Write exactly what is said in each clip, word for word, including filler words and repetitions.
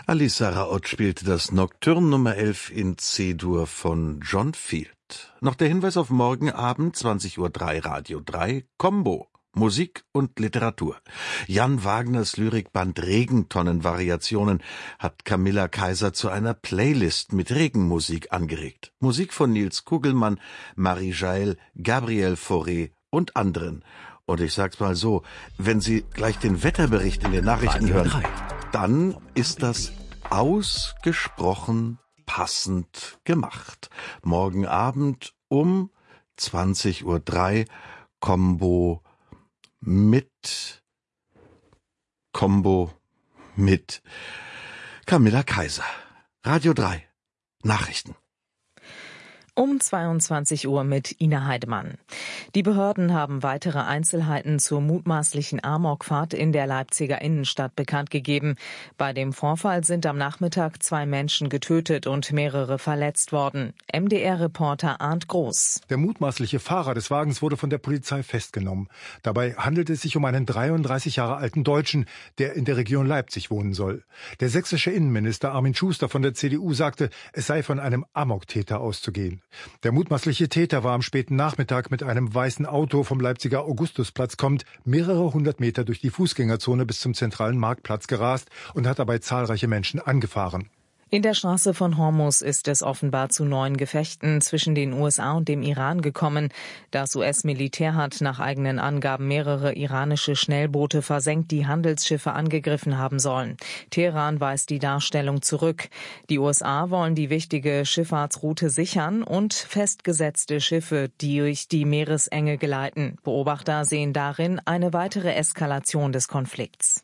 Alice Raoult spielte das Nocturne Nummer elf in C-Dur von John Field. Noch der Hinweis auf morgen Abend, zwanzig Uhr drei, Radio drei, Combo, Musik und Literatur. Jan Wagners Lyrikband Regentonnenvariationen hat Camilla Kaiser zu einer Playlist mit Regenmusik angeregt. Musik von Nils Kugelmann, Marie Jael, Gabriel Fauré und anderen. Und ich sag's mal so, wenn Sie gleich den Wetterbericht in den Nachrichten hören, dann ist das ausgesprochen passend gemacht. Morgen Abend um zwanzig Uhr drei, Combo mit Combo mit Camilla Kaiser. Radio drei, Nachrichten. Um zweiundzwanzig Uhr mit Ina Heidemann. Die Behörden haben weitere Einzelheiten zur mutmaßlichen Amokfahrt in der Leipziger Innenstadt bekannt gegeben. Bei dem Vorfall sind am Nachmittag zwei Menschen getötet und mehrere verletzt worden. M D R-Reporter Arndt Groß. Der mutmaßliche Fahrer des Wagens wurde von der Polizei festgenommen. Dabei handelt es sich um einen dreiunddreißig Jahre alten Deutschen, der in der Region Leipzig wohnen soll. Der sächsische Innenminister Armin Schuster von der C D U sagte, es sei von einem Amoktäter auszugehen. Der mutmaßliche Täter war am späten Nachmittag mit einem weißen Auto vom Leipziger Augustusplatz kommend mehrere hundert Meter durch die Fußgängerzone bis zum zentralen Marktplatz gerast und hat dabei zahlreiche Menschen angefahren. In der Straße von Hormuz ist es offenbar zu neuen Gefechten zwischen den U S A und dem Iran gekommen. Das U S-Militär hat nach eigenen Angaben mehrere iranische Schnellboote versenkt, die Handelsschiffe angegriffen haben sollen. Teheran weist die Darstellung zurück. Die U S A wollen die wichtige Schifffahrtsroute sichern und festgesetzte Schiffe, die durch die Meeresenge geleiten. Beobachter sehen darin eine weitere Eskalation des Konflikts.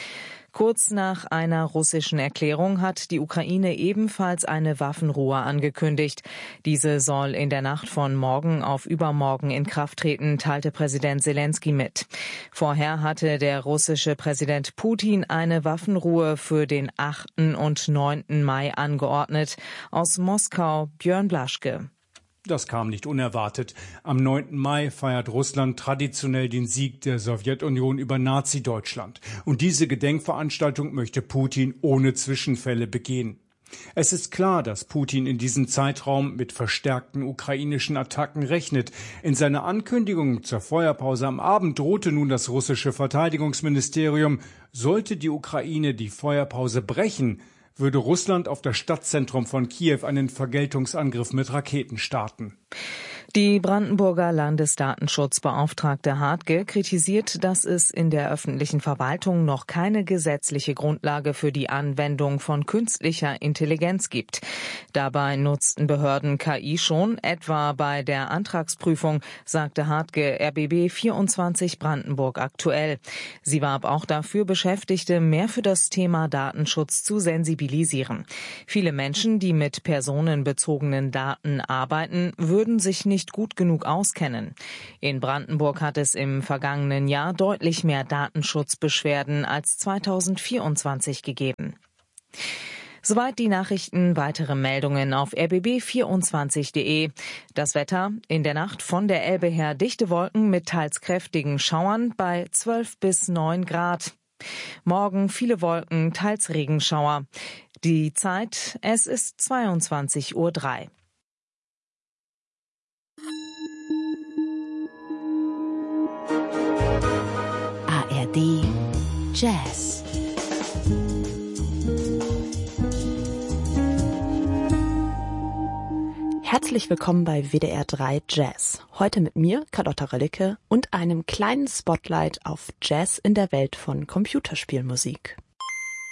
Kurz nach einer russischen Erklärung hat die Ukraine ebenfalls eine Waffenruhe angekündigt. Diese soll in der Nacht von morgen auf übermorgen in Kraft treten, teilte Präsident Selenskyj mit. Vorher hatte der russische Präsident Putin eine Waffenruhe für den achten und neunten Mai angeordnet. Aus Moskau Björn Blaschke. Das kam nicht unerwartet. Am neunten Mai feiert Russland traditionell den Sieg der Sowjetunion über Nazi-Deutschland. Und diese Gedenkveranstaltung möchte Putin ohne Zwischenfälle begehen. Es ist klar, dass Putin in diesem Zeitraum mit verstärkten ukrainischen Attacken rechnet. In seiner Ankündigung zur Feuerpause am Abend drohte nun das russische Verteidigungsministerium, sollte die Ukraine die Feuerpause brechen, würde Russland auf das Stadtzentrum von Kiew einen Vergeltungsangriff mit Raketen starten. Die Brandenburger Landesdatenschutzbeauftragte Hartge kritisiert, dass es in der öffentlichen Verwaltung noch keine gesetzliche Grundlage für die Anwendung von künstlicher Intelligenz gibt. Dabei nutzten Behörden K I schon, etwa bei der Antragsprüfung, sagte Hartge R B B vierundzwanzig Brandenburg aktuell. Sie warb auch dafür, Beschäftigte mehr für das Thema Datenschutz zu sensibilisieren. Viele Menschen, die mit personenbezogenen Daten arbeiten, würden sich nicht nicht gut genug auskennen. In Brandenburg hat es im vergangenen Jahr deutlich mehr Datenschutzbeschwerden als zweitausendvierundzwanzig gegeben. Soweit die Nachrichten, weitere Meldungen auf r b b vierundzwanzig punkt de. Das Wetter: in der Nacht von der Elbe her dichte Wolken mit teils kräftigen Schauern bei zwölf bis neun Grad. Morgen viele Wolken, teils Regenschauer. Die Zeit, es ist zweiundzwanzig Uhr drei. A R D Jazz. Herzlich willkommen bei W D R drei Jazz. Heute mit mir, Carlotta Röllicke, und einem kleinen Spotlight auf Jazz in der Welt von Computerspielmusik.